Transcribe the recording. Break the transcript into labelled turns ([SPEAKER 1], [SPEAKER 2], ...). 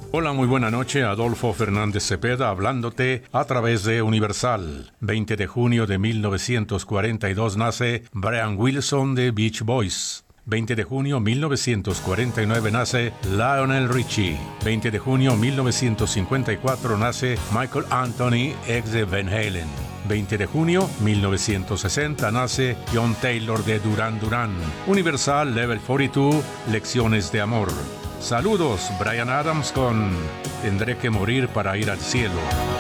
[SPEAKER 1] Hola, muy buena noche. Adolfo Fernández Cepeda hablándote a través de Universal. 20 de junio de 1942 nace Brian Wilson de Beach Boys. 20 de junio 1949 nace Lionel Richie. 20 de junio 1954 nace Michael Anthony, ex de Van Halen. 20 de junio 1960 nace John Taylor de Duran Duran. Universal Level 42, Lecciones de Amor. Saludos, Bryan Adams con Tendré que morir para ir al cielo.